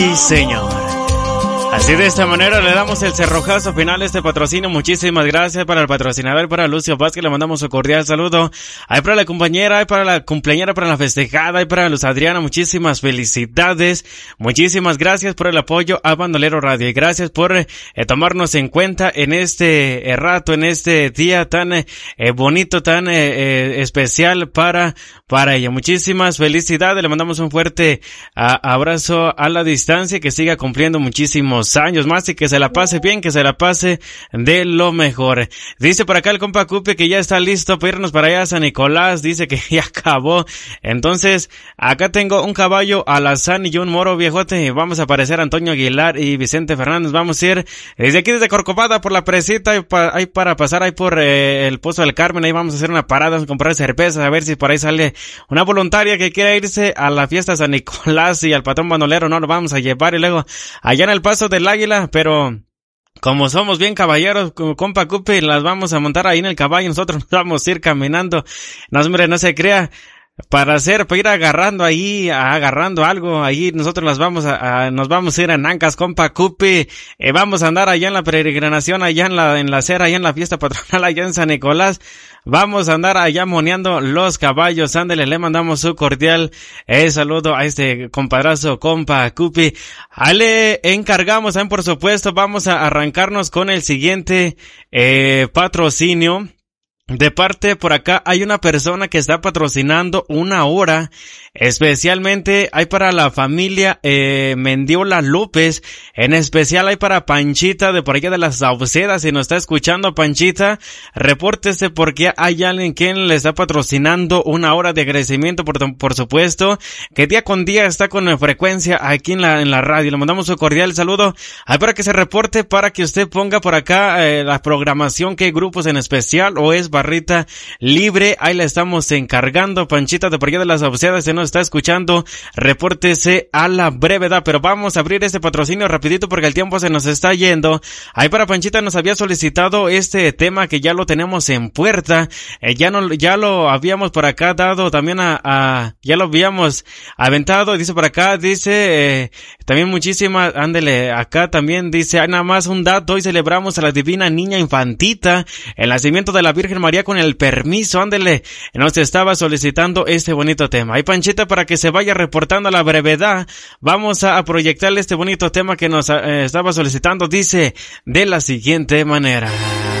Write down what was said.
Sí, señor. Así de esta manera le damos el cerrojazo final a este patrocinio. Muchísimas gracias para el patrocinador, para Lucio Vázquez, le mandamos un cordial saludo. Hay para la compañera, hay para la cumpleañera, para la festejada, hay para Luz Adriana, muchísimas felicidades. Muchísimas gracias por el apoyo a Bandolero Radio y gracias por tomarnos en cuenta en este rato, en este día tan bonito, tan especial para ella. Muchísimas felicidades, le mandamos un fuerte abrazo a la distancia, que siga cumpliendo muchísimos años más y que se la pase bien, que se la pase de lo mejor. Dice por acá el compa Cupi que ya está listo para irnos para allá a San Nicolás, dice que ya acabó. Entonces, acá tengo un caballo alazán y un moro viejote, vamos a aparecer Antonio Aguilar y Vicente Fernández, vamos a ir desde aquí, desde Corcovada, por la presita, ahí para pasar ahí por el Pozo del Carmen, ahí vamos a hacer una parada, vamos a comprar cervezas, a ver si por ahí sale una voluntaria que quiera irse a la fiesta de San Nicolás y al patrón bandolero, no lo vamos a llevar, y luego allá en el Paso del Águila, pero como somos bien caballeros, compa Cupi, las vamos a montar ahí en el caballo, nosotros nos vamos a ir caminando. No, hombre, no se crea. Para ir agarrando algo, ahí nosotros nos vamos a ir a Nancas, compa Cupi, vamos a andar allá en la peregrinación, allá en la cera, allá en la fiesta patronal, allá en San Nicolás, vamos a andar allá moneando los caballos, ándele, le mandamos su cordial saludo a este compadrazo, compa Cupi. Ahí le encargamos, también por supuesto, vamos a arrancarnos con el siguiente patrocinio. De parte por acá hay una persona que está patrocinando una hora, especialmente hay para la familia Mendiola López, en especial hay para Panchita de por allá de las Saucedas. Si nos está escuchando, Panchita, repórtese porque hay alguien quien le está patrocinando una hora de agradecimiento, por supuesto, que día con día está con frecuencia aquí en la radio. Le mandamos un cordial saludo. Hay para que se reporte, para que usted ponga por acá la programación, qué grupos en especial, o es barrita libre, ahí la estamos encargando. Panchita de por allá de las Saucedas, se nos está escuchando, repórtese a la brevedad. Pero vamos a abrir este patrocinio rapidito porque el tiempo se nos está yendo. Ahí para Panchita nos había solicitado este tema que ya lo tenemos en puerta, ya lo habíamos por acá dado también ya lo habíamos aventado. Dice por acá, dice también muchísimas, ándele, acá también dice, hay nada más un dato, hoy celebramos a la divina niña infantita, el nacimiento de la Virgen María, con el permiso, ándele, nos estaba solicitando este bonito tema. Ahí Panchita, para que se vaya reportando a la brevedad, vamos a proyectarle este bonito tema que nos estaba solicitando. Dice de la siguiente manera.